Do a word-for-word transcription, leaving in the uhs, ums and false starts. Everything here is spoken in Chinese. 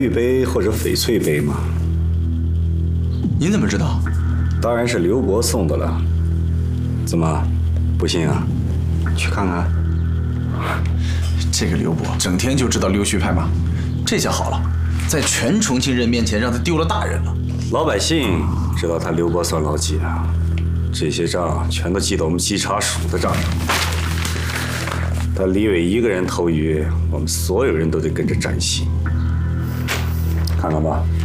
玉杯或者翡翠杯吗？ 您怎么知道？ 当然是刘伯送的了。怎么，不信啊？去看看。 这个刘伯整天就知道溜须拍马，这下好了，在全重庆人面前让他丢了大人了。 老百姓知道他刘伯算老几啊？这些账全都记到我们稽查署的账上。他李伟一个人偷鱼，我们所有人都得跟着沾腥。看看吧。